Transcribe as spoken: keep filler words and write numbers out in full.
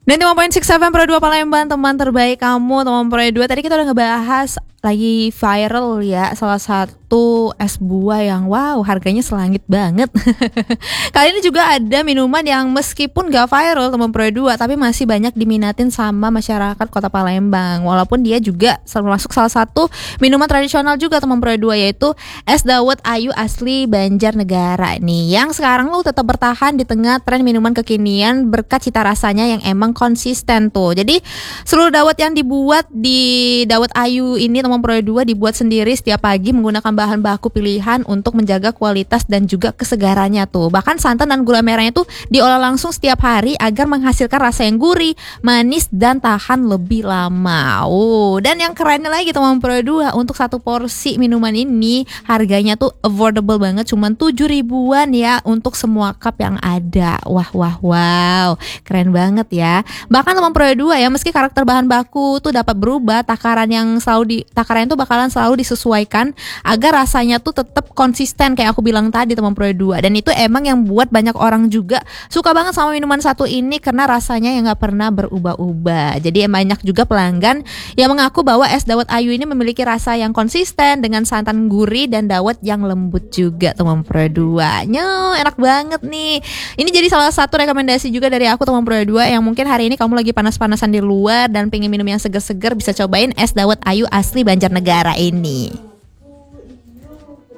sembilan puluh lima koma enam F M Pro dua Palembang, teman terbaik kamu, teman Pro dua. Tadi kita udah ngebahas lagi viral ya, salah satu es buah yang wow harganya selangit banget. Kali ini juga ada minuman yang meskipun gak viral teman Pro dua, tapi masih banyak diminatin sama masyarakat Kota Palembang. Walaupun dia juga termasuk salah satu minuman tradisional juga teman Pro dua, yaitu es dawet ayu asli Banjarnegara nih, yang sekarang lo tetap bertahan di tengah tren minuman kekinian berkat cita rasanya yang emang konsisten tuh. Jadi seluruh dawet yang dibuat di dawet ayu ini teman Pro dua dibuat sendiri setiap pagi menggunakan bahan baku pilihan untuk menjaga kualitas dan juga kesegarannya tuh. Bahkan santan dan gula merahnya tuh diolah langsung setiap hari agar menghasilkan rasa yang gurih, manis dan tahan lebih lama. Oh, dan yang kerennya lagi teman Pro dua, untuk satu porsi minuman ini harganya tuh affordable banget, cuman tujuh ribuan ya untuk semua cup yang ada. Wah wah wow, keren banget ya. Bahkan teman Pro dua ya, meski karakter bahan baku tuh dapat berubah, takaran yang selalu di takaran itu bakalan selalu disesuaikan agar rasanya tuh tetap konsisten kayak aku bilang tadi teman Pro dua. Dan itu emang yang buat banyak orang juga suka banget sama minuman satu ini karena rasanya yang gak pernah berubah-ubah. Jadi banyak juga pelanggan yang mengaku bahwa es dawet ayu ini memiliki rasa yang konsisten dengan santan gurih dan dawet yang lembut juga teman Pro dua. Nyo, enak banget nih. Ini jadi salah satu rekomendasi juga dari aku teman Pro dua, yang mungkin hari ini kamu lagi panas-panasan di luar dan pengen minum yang seger-seger, bisa cobain es dawet ayu asli Banjarnegara ini.